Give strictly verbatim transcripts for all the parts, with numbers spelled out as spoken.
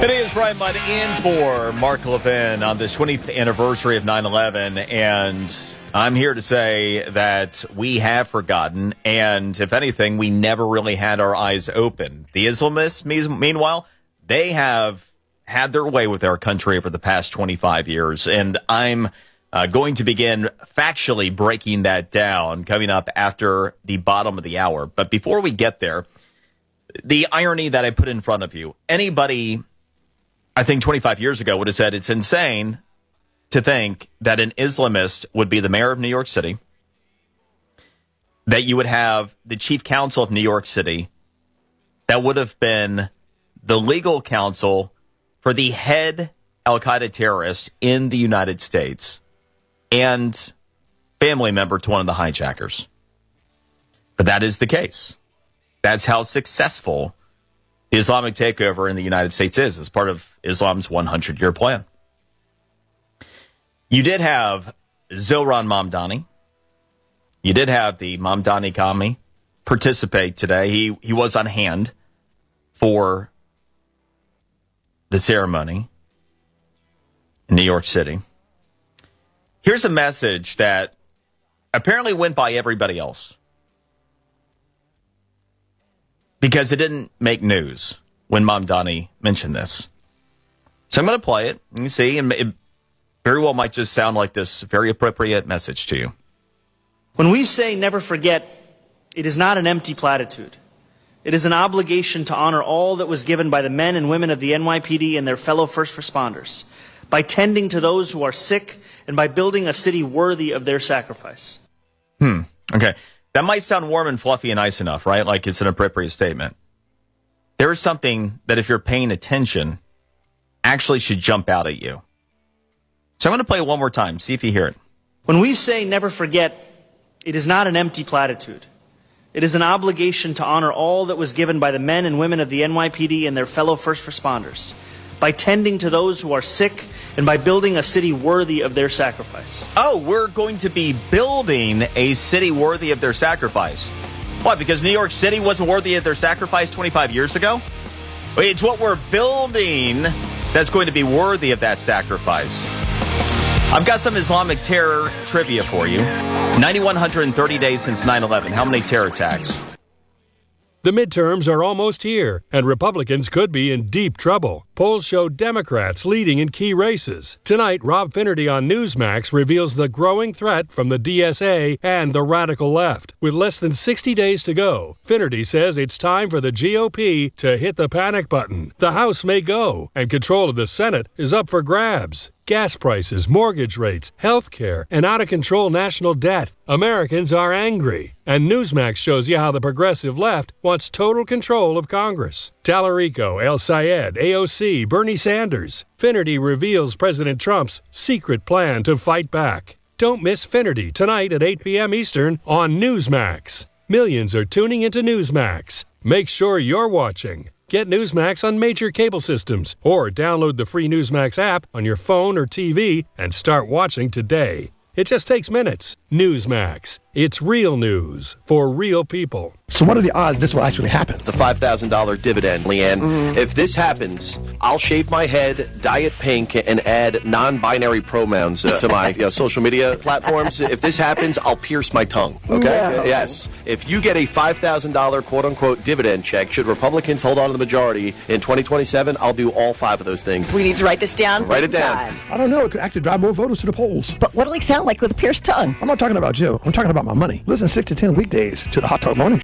Today is Brian Mudd in for Mark Levin on this twentieth anniversary of nine eleven, and I'm here to say that we have forgotten, and if anything, we never really had our eyes open. The Islamists, meanwhile, they have had their way with our country over the past twenty-five years, and I'm uh, going to begin factually breaking that down coming up after the bottom of the hour. But before we get there, the irony that I put in front of you, anybody, I think twenty-five years ago, would have said it's insane to think that an Islamist would be the mayor of New York City, that you would have the chief counsel of New York City, that would have been the legal counsel for the head Al-Qaeda terrorist in the United States and family member to one of the hijackers. But that is the case. That's how successful the Islamic takeover in the United States is as part of Islam's hundred-year plan. You did have Zohran Mamdani. You did have the Mamdani Kami participate today. He he was on hand for the ceremony in New York City. Here's a message that apparently went by everybody else because it didn't make news when Mamdani mentioned this. So I'm going to play it, and you see, and it very well might just sound like this very appropriate message to you. When we say never forget, it is not an empty platitude. It is an obligation to honor all that was given by the men and women of the N Y P D and their fellow first responders, by tending to those who are sick and by building a city worthy of their sacrifice. Hmm. Okay. That might sound warm and fluffy and nice enough, right? Like it's an appropriate statement. There is something that if you're paying attention, actually should jump out at you. So I'm going to play it one more time. See if you hear it. When we say never forget, it is not an empty platitude. It is an obligation to honor all that was given by the men and women of the N Y P D and their fellow first responders, by tending to those who are sick and by building a city worthy of their sacrifice. Oh, we're going to be building a city worthy of their sacrifice. What, because New York City wasn't worthy of their sacrifice twenty-five years ago? It's what we're building that's going to be worthy of that sacrifice. I've got some Islamic terror trivia for you. nine thousand one hundred thirty days since nine eleven. How many terror attacks? The midterms are almost here, and Republicans could be in deep trouble. Polls show Democrats leading in key races. Tonight, Rob Finnerty on Newsmax reveals the growing threat from the D S A and the radical left. With less than sixty days to go, Finnerty says it's time for the G O P to hit the panic button. The House may go, and control of the Senate is up for grabs. Gas prices, mortgage rates, health care, and out-of-control national debt. Americans are angry. And Newsmax shows you how the progressive left wants total control of Congress. Tallarico, El Sayed, A O C, Bernie Sanders. Finnerty reveals President Trump's secret plan to fight back. Don't miss Finnerty tonight at eight p.m. Eastern on Newsmax. Millions are tuning into Newsmax. Make sure you're watching. Get Newsmax on major cable systems or download the free Newsmax app on your phone or T V and start watching today. It just takes minutes. Newsmax. It's real news for real people. So what are the odds this will actually happen? The five thousand dollars dividend, Leanne. Mm. If this happens, I'll shave my head, dye it pink, and add non-binary pronouns uh, to my you know, social media platforms. If this happens, I'll pierce my tongue. Okay? No. Yes. If you get a five thousand dollars quote-unquote dividend check, should Republicans hold on to the majority in twenty twenty-seven, I'll do all five of those things. We need to write this down. Write it down. Time. I don't know. It could actually drive more voters to the polls. But what'll it sound like with a pierced tongue? I'm not talking about you. I'm talking about my money. Listen six to ten weekdays to the Hot Talk Morning.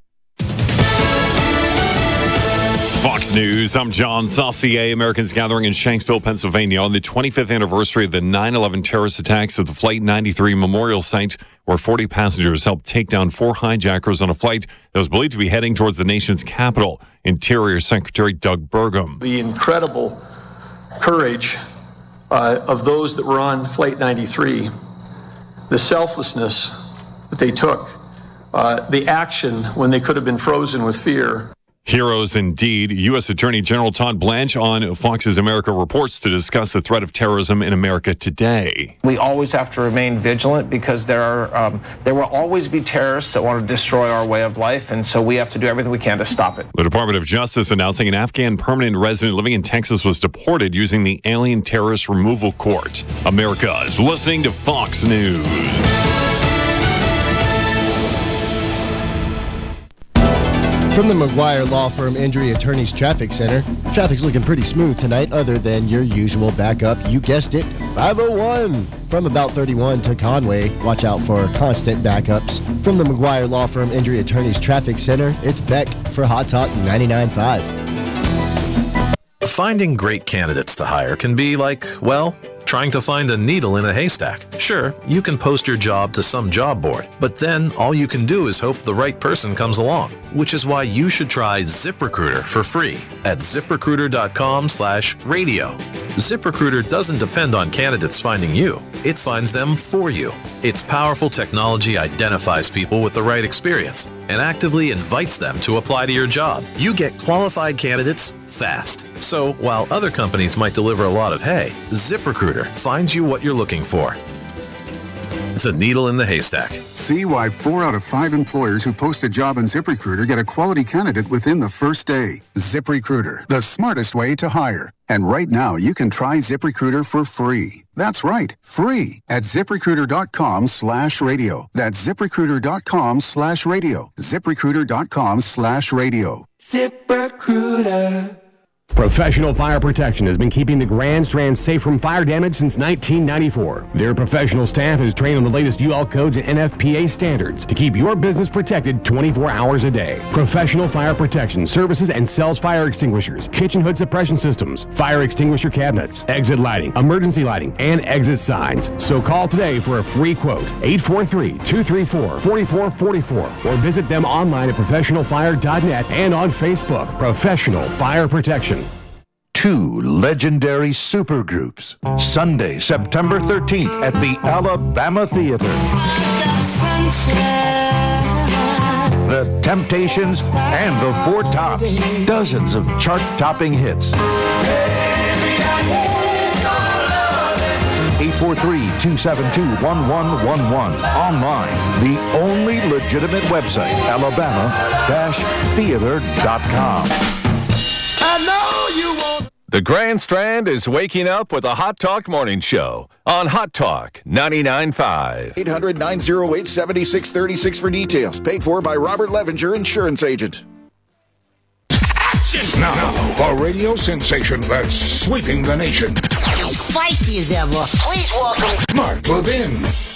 Fox News, I'm John Saucier. Americans gathering in Shanksville, Pennsylvania on the twenty-fifth anniversary of the nine eleven terrorist attacks at the Flight ninety-three memorial site, where forty passengers helped take down four hijackers on a flight that was believed to be heading towards the nation's capital. Interior Secretary Doug Burgum. The incredible courage uh, of those that were on Flight ninety-three, the selflessness that they took, uh, the action when they could have been frozen with fear. Heroes indeed. U S. Attorney General Todd Blanche on Fox's America Reports to discuss the threat of terrorism in America today. We always have to remain vigilant because there are um, there will always be terrorists that want to destroy our way of life, and so we have to do everything we can to stop it. The Department of Justice announcing an Afghan permanent resident living in Texas was deported using the Alien Terrorist Removal Court. America is listening to Fox News. From the McGuire Law Firm Injury Attorneys Traffic Center, traffic's looking pretty smooth tonight other than your usual backup. You guessed it, five oh one. From about thirty-one to Conway, watch out for constant backups. From the McGuire Law Firm Injury Attorneys Traffic Center, it's Beck for Hot Talk ninety-nine point five. Finding great candidates to hire can be like, well, trying to find a needle in a haystack. Sure, you can post your job to some job board, but then all you can do is hope the right person comes along, which is why you should try ZipRecruiter for free at ZipRecruiter.com slash radio. ZipRecruiter doesn't depend on candidates finding you. It finds them for you. Its powerful technology identifies people with the right experience and actively invites them to apply to your job. You get qualified candidates fast. So while other companies might deliver a lot of hay, ZipRecruiter finds you what you're looking for. The needle in the haystack. See why four out of five employers who post a job on ZipRecruiter get a quality candidate within the first day. ZipRecruiter, the smartest way to hire. And right now, you can try ZipRecruiter for free. That's right, free at ZipRecruiter.com slash radio. That's ZipRecruiter.com slash radio. ZipRecruiter.com slash radio. ZipRecruiter. Professional Fire Protection has been keeping the Grand Strand safe from fire damage since nineteen ninety-four. Their professional staff is trained on the latest U L codes and N F P A standards to keep your business protected twenty-four hours a day. Professional Fire Protection services and sells fire extinguishers, kitchen hood suppression systems, fire extinguisher cabinets, exit lighting, emergency lighting, and exit signs. So call today for a free quote, eight four three, two three four, four four four four, or visit them online at professional fire dot net and on Facebook, Professional Fire Protection. Two legendary supergroups, Sunday, September thirteenth at the Alabama Theater. The Temptations and the Four Tops. Dozens of chart-topping hits. eight four three, two seven two, one one one one. Online, the only legitimate website, alabama dash theater dot com. I know you won't. The Grand Strand is waking up with a Hot Talk Morning Show on Hot Talk ninety-nine point five. eight hundred, nine oh eight, seven six three six for details. Paid for by Robert Levinger, insurance agent. Action! Now, a radio sensation that's sweeping the nation. As feisty as ever, please welcome Mark Levin.